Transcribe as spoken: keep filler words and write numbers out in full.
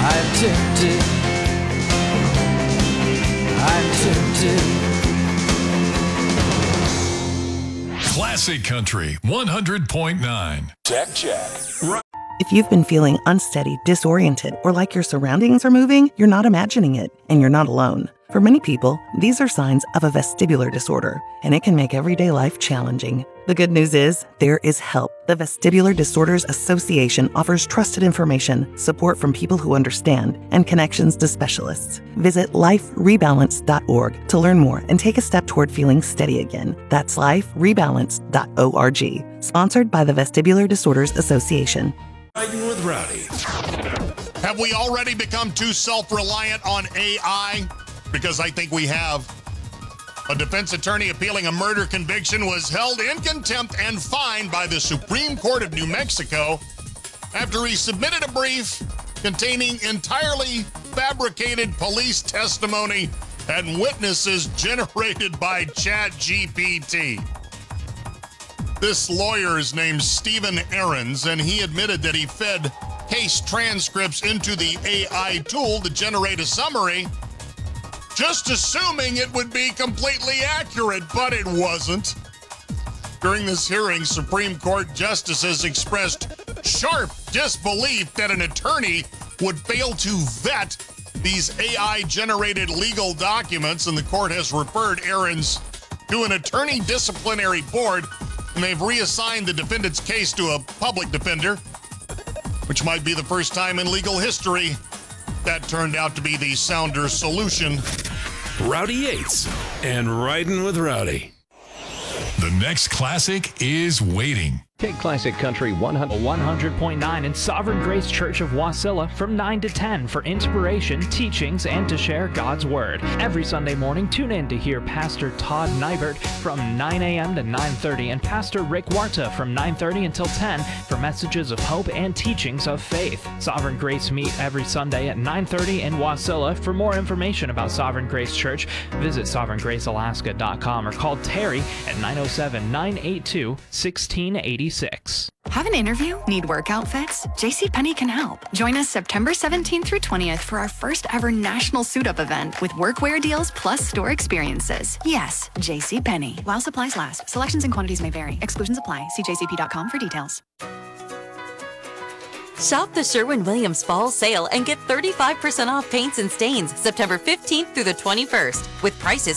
I'm tempted. I'm tempted. Classic Country one hundred point nine. Check, check. Right. If you've been feeling unsteady, disoriented, or like your surroundings are moving, you're not imagining it, and you're not alone. For many people, these are signs of a vestibular disorder, and it can make everyday life challenging. The good news is, there is help. The Vestibular Disorders Association offers trusted information, support from people who understand, and connections to specialists. Visit life rebalance dot org to learn more and take a step toward feeling steady again. That's life rebalance dot org. Sponsored by the Vestibular Disorders Association. Riding with Rowdy. Have we already become too self-reliant on A I? Because I think we have. A defense attorney appealing a murder conviction was held in contempt and fined by the Supreme Court of New Mexico after he submitted a brief containing entirely fabricated police testimony and witnesses generated by ChatGPT. This lawyer is named Stephen Ahrens, and he admitted that he fed case transcripts into the A I tool to generate a summary, just assuming it would be completely accurate, but it wasn't. During this hearing, Supreme Court justices expressed sharp disbelief that an attorney would fail to vet these A I-generated legal documents, and the court has referred Ahrens to an attorney disciplinary board, and they've reassigned the defendant's case to a public defender, which might be the first time in legal history that turned out to be the sounder solution. Rowdy Yates and Riding with Rowdy. The next classic is waiting. Take Classic Country one hundred point nine and Sovereign Grace Church of Wasilla from nine to ten for inspiration, teachings, and to share God's Word. Every Sunday morning, tune in to hear Pastor Todd Nybert from nine a.m. to nine thirty and Pastor Rick Warta from nine thirty until ten for messages of hope and teachings of faith. Sovereign Grace meet every Sunday at nine thirty in Wasilla. For more information about Sovereign Grace Church, visit sovereign grace alaska dot com or call Terry at nine oh seven, nine eight two, one six eight six. Have an interview? Need work outfits? JCPenney can help. Join us September seventeenth through twentieth for our first ever national suit-up event with workwear deals plus store experiences. Yes, JCPenney. While supplies last. Selections and quantities may vary. Exclusions apply. See j c p dot com for details. Shop the Sherwin-Williams Fall Sale and get thirty-five percent off paints and stains September fifteenth through the twenty-first with prices